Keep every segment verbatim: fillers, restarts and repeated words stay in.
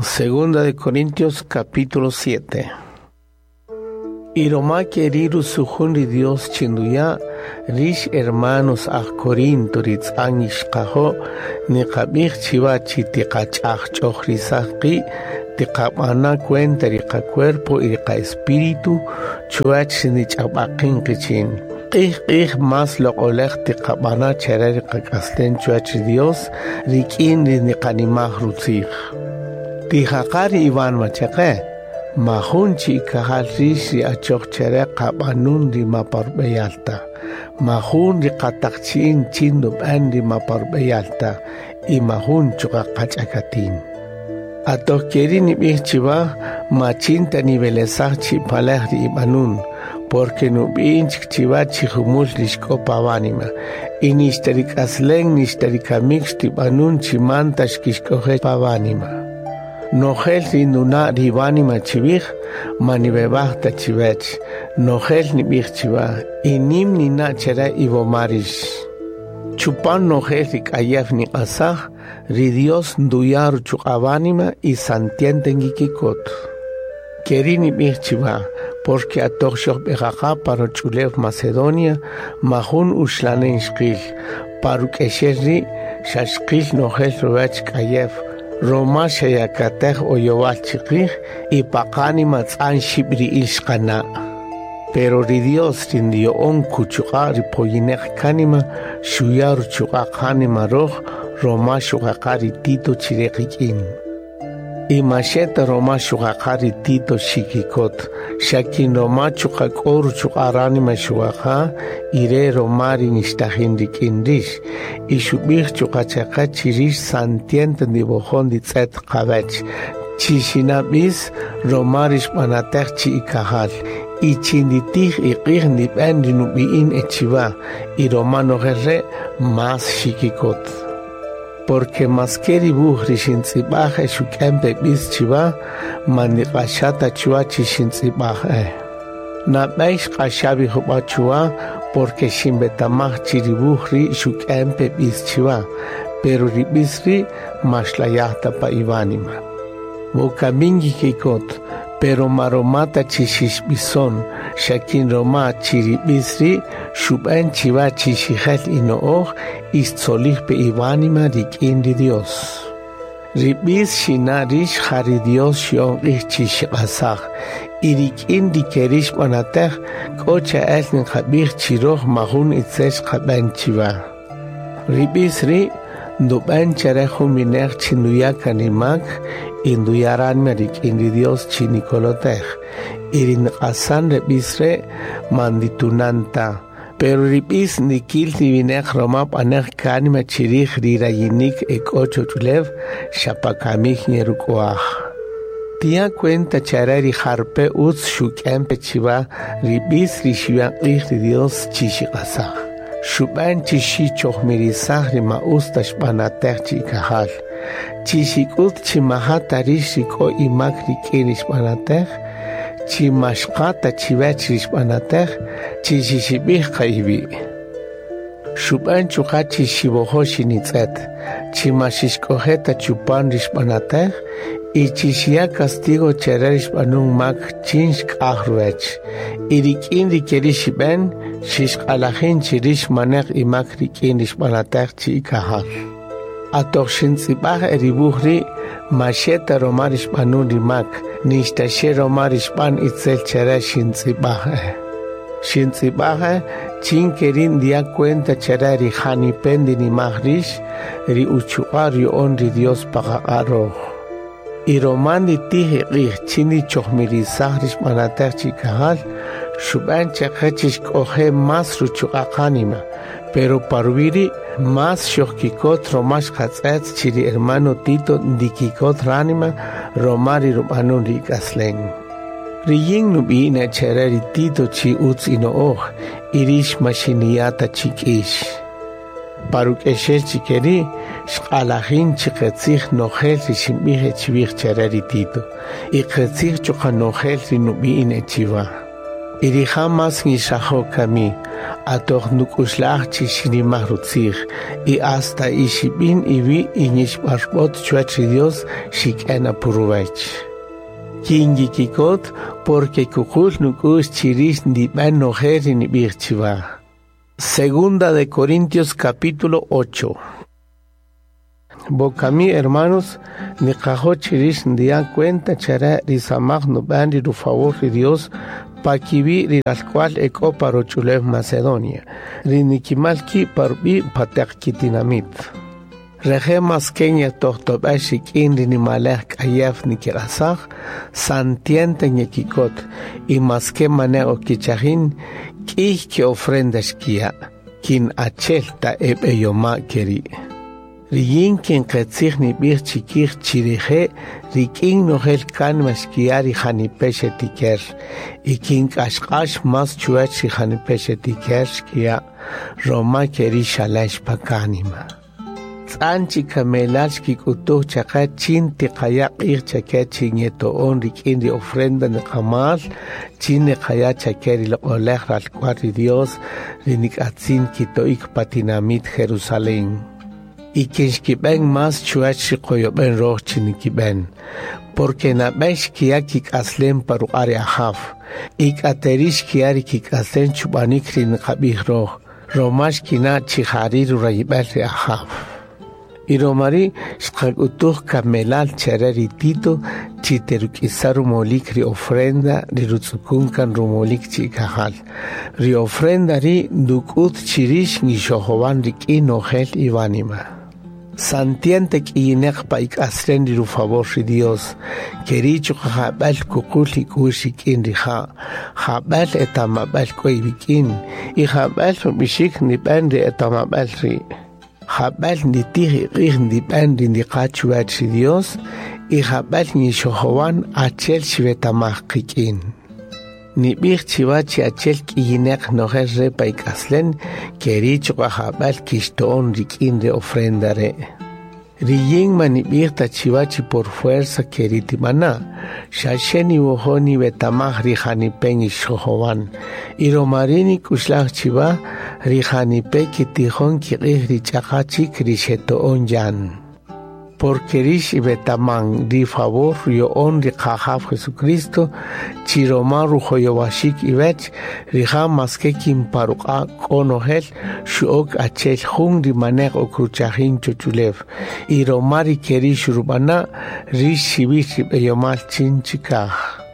Segunda de Corintios capítulo siete. Y Roma querido su jundi Dios chinduya, rish hermanos a Corinto ritz anish kaho, ni kabich chivachi tiqachach chochrisaki, tiqamana cuenta rica cuerpo y rica espíritu, chuach ni chabakin kichin. Qih qih mas lo olech tiqamana cherer kakaslen chuach Dios, rikin ni kanimah rutzich. Tihakari Ivan Machaque, Mahunchi Kahal Rishi Achokchere Kabanun di Maparbeyalta, Mahun di Katakchin Chindub Andi Maparbeyalta, y Mahun Chukakachakatin. Atokeri Bichiva, Machinta Nivelesach Palehri Ibanun, porque Nubinch Chivachi Humullish Copavanima, y Nistericasleng Nisterikamix Tibanun Chimantash Kishkohe Pavanima. Nogel rinduna ribani machivich, manibebachta chivech, nogel ni bichiva, inim ni nachera ibomarish. Chupan nogel rikayef ni asaj, ridios nduyar chukavanima y santienten gikikot. Kerini bichiva, porque atoxoch bejaja para chulev Macedonia, mahun ushlanen shkil, paruk esherri, shashkil nogel rovech kayef, Roma shayakatech oyowal chiqij y paqani matzan shibri ilshqana. Pero ridios rindio on kuchuqa ripoyinech kanima shuyar chuqa kanima roh Roma shuqaqari tito chireqikin. Y masheta Roma shuqaqari tito shikikot. Shakin Roma chuqaqor chuqaranima shuqaqa ire Romari nishtahin rikinrish. Y shubich chuqachaqa chirish santienten dibojon di tzet qavech. Chishinabis Romarish panatech chi ikahal. Y chinditij iqij nipen rinubiin echiva. Y Romano gerre más shikikot. Porque maskeri buhri shintzibaj shukempe bis chiva, maniqashata chua chishintzibaj eh. Nabaish kashabi huba chua, porque shimbetamaj chiribuhri shukempe bis chiva, pero ribisri mashlayahta pa ivanima. Vokamingi kikot, pero maromata chishish bison, shakin roma chiribisri, shuben chiva chishihel inooh, istzolich pe ivanima rikin di Dios. Ribis shinarish hari Dios shion ich chishikasach, irikin di kerish manatech, kocha elnin khabir chiroh mahun itzesh khaben chiva. Ribis ri, duben cherehu minech chinuyakanimak, induyaran merik indi Dios chinikolotech, irin asan rebisre manditunanta, pero ribis nikil nivinech romap anech kanima chirich rirayinik ek ocho tulev, shapakamich nyerukoach. Tia cuenta charari harpe uz shukempe chiva ribis rishivan ich Dios chishikasach. Shuban chishi chochmirisach rima ustash panatech chikahal. Chishikut chimahata rishiko imak rikirish panatech, chimashkata chivech rish panatech, chishishibich kaibi. Shuban chuka chishiboho shinitzet, chimashishkoheta chupan rish panatech, y chishia castigo chererish panung mak chinshk ahruech. Irikin rikirish ben, shishk alachin chirish manech imak rikirish panatech chikahal. Atoxin tzibaj eribuhri, masheta romarish panun rimak, nishtashe romarish pan itzel chera shin tzibaj. Shin tzibaj, chinkerin dia cuenta chera rihani pendi ni magrish, ri uchuar yon ri Dios pagaro. Y romandi tihi rih chini chochmirizahrish manatech chikahal, shuban chachachish kohe mas ruchuakanima. Pero parviri más shohkikot romash katzetz chiri hermano Tito ndikikot ranima romari romano rikasleng. Riying nubi ina chereri Tito chi utz inooh irish mashiniata chikish. Paruk esher chikeri shqalahin chiketzich nohel rishimbihe chivich chereri Tito. Iketzich chuka nohel rinubi ina chiva. iri jamás nishajo kami, atoch nukushlag chishrimah rutzig, y hasta ishibin ibi inishbarbot chuachi Dios shikena puruvech. Kingi kikot, porque kukul nukush chirish ndiban nojer ni birchiva. Segunda de Corintios capítulo ocho. Bocami hermanos, ni cajo chirish ndia cuenta chara risamag no bandi du favor de Dios pa kibi ri al cual eko paro chulev Macedonia, ri nikimalki parbi patek kitinamit. Reje maskenya tohtob ashik in ri nimalek ayef nikirasag, santiente nyekikot, y maske maneo kichahin, kih ki ofrendas kia, kin achelta ebe yoma keri. Riyin kin qetzig ni bir chikig chirije, rikin nohel kan maskiari hanipeshe tiker, y kin kashkash mas chuachi hanipeshe tiker shkia, Roma keri shalash pakanima. Tzanchi kamelash kikutuh chaka chin tiqayak ir chake chinyeto on rikin ri ofrenda ni kamal, chin ni kaya chakeri lo olech al cuari Dios, rinik atzin kitoik patinamit Jerusalén. Y kinshkiben mas chuachi koyoben roh chinikiben, porque nabesh kiakik aslen paru ari ahaf, ik aterish kiari kik aslen chubanikri nikabih roh, romash kina chihariru rayibel ri ahaf. Y romari shkagutuh kamelal cheraritito chiterukisaru molik ri ofrenda ri rutsukunkan rumolik chikahal. Ri ofrenda ri dukut chirish nishohovan rik inohel ivanima. Santiente kiyinek pa ik asren ri favor ri Dios, kerichu habal kukuli kushik in riha, habal etamabal koibikin, y habal bishik niban ri etamabal ri. Habal ni tiri rir ni ban ni qachuat si Dios, y habal ni shohowan achel shvetamahkikin. Ni bir chivachi achel kiyinek noher re paikaslen, kerichu habal kishton rikin de ofrendare. Riyin manibirta chivachi por fuerza keritimana, shasheni wohoni betamah rihani pengi shohowan, y romarini kushlag chiva, rihani pe kitihon kirih richakachi krisheto onjan. Porque rish y betamang di favor yo on rikahaf Jesucristo, chiroma rujoyowashik ibech, riha maske kim paruka konohel, shuok achel hung di manek okruchahin chuchulev, y romari kerish rubana, rish shibich beyomal chinchikah.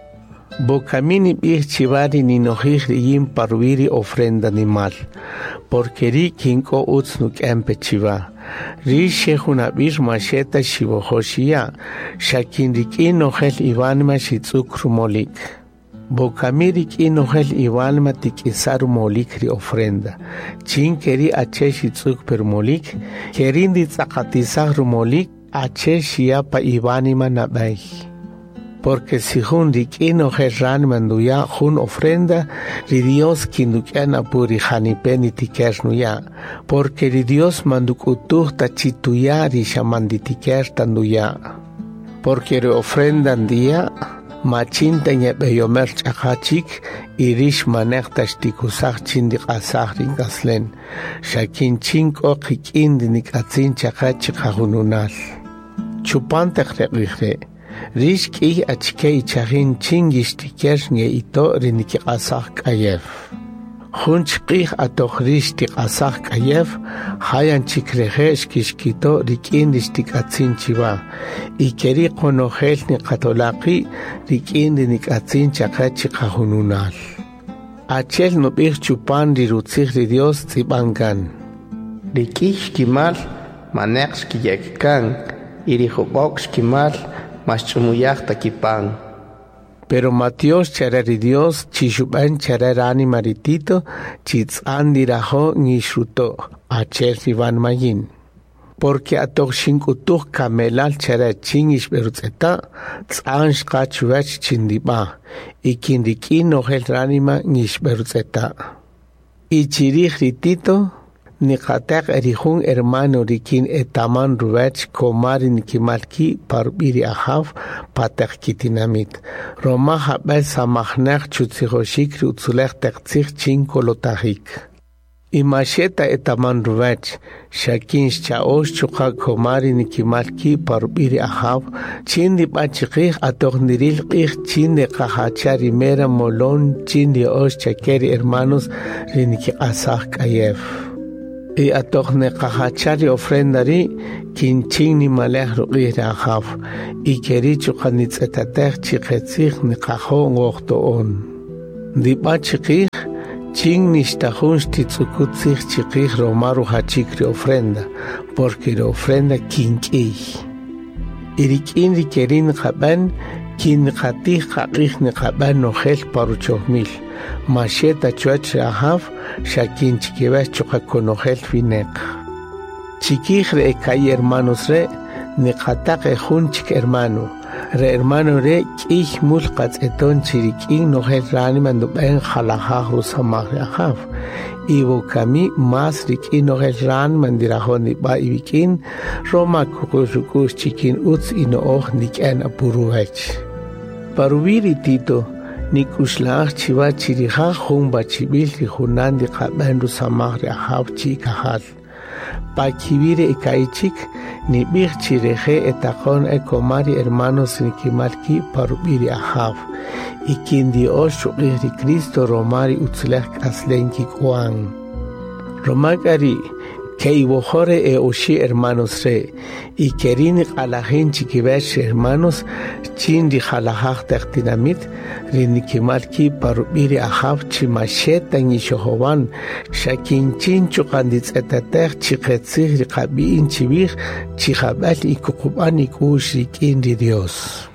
Bocamini bir chivari ni nohir yin parviri ofrenda animal, porque ri kinko utsnuk empe chiva. Ri shehuna bir macheta shivohoshia, shakin riki nohel ivanma shitzuk rumolik. Bocamiri ki nohel ivanma tikisar molik ri ofrenda. Chin keri ache shitzuk per molik, kerin di tzakatizah rumolik, ache shia pa ivanima nabay. Porque si jun rikino herran manduya jun ofrenda, ri Dios kindukiana puri hanipeni tikernuya, porque ri Dios mandukutuh tachituya ri shamanditiker tanduya. Porque ri ofrendan dia, machinta nyebeyomer chakachik, irish manek tashtikusach chindik asach ringaslen, shakin chinko kikindinik atzin chakachik hahununal. Chupantek reqriqre. Rishki achkei chahin chingish tikers nge ito riniki asach kayev. Hunchqih atoch rishtik asach kayev, hayan chikrehesh kishkito rikindish tikatzin chiva. Ikeri konohel ni katolaki rikindi nikatzin chakachi kahununal. Achel nubir chupan rirutzich ri Dios tzibangan. Rikish kimal manex kiyekkan, irihobox kimal Machumuyach takipan. Pero Matios charari Dios, chishuban chararani maritito, chitzandi rajo nishruto, achel Ivan Mayin. Porque atok shinkutuk kamelal chara chingish berutzeta, tzansh kachuach chindiba, y kindiki no hel ranima nish berutzeta. Y chirich ritito, niqateq erijun hermano rikin etaman rubech komari nikimalki parbiri ahaf pateq kitinamit. Roma habel samahneq chutzihoshik rutzulech teqtzich chinkolotajik. Imasheta etaman rubech shakin chaosh chuqa komari nikimalki parbiri ahaf chindi bachikih atogniril qih chinde qahachari mera molon chindi osh chakeri hermanos riniki asah kayef. Y atogne qahachari ofrendari kinchin ni maleh ruqih ahaf y keri chuqanitz etatech chiqetzich ni qaho ngoqtoon. Di bachikih Chin nishtahun stitzukutzich chiqih romaru hachikri ofrenda, porque la ofrenda kink'ij. Irikin rikerin qaban, kin qatih qaqih ni qaban nojel paruchohmil. Masheta chuach ahaf, shakin chikibash chuqakonojel fineq. Chiquij re ekay hermanos re, ni qatak ejun chik hermano. Re hermano re k'ij mul qatzeton chirikin nojel rani manduben jalajaj rusamaj ahaf. Ibo kami mas rikin nojel ran mandirajon ni ba ibikin Roma kukush chikin utz inooj niken apuruhech. Parubiri tito nikuslaj chiva chirija jun bachibil rijunan di qaban rusamaj ahaf chikahal. Pakibire ekaichik ni big chireje etakon e komari hermanos nikimalki parubiri ahaf. Ikindi oshuqih ri Cristo romari utzlech aslenki kuan. Romagari keibohore e oshi hermanos re. Y kerini qalahin chikibesh hermanos chin di jalajaj tektinamit ri nikimalki parubiri ahaf chimasheta nishohovan shakin chin chuqanditz etatech chiqetzih ri qabiin chibij chijabal ikukuban ikush rikin di Dios.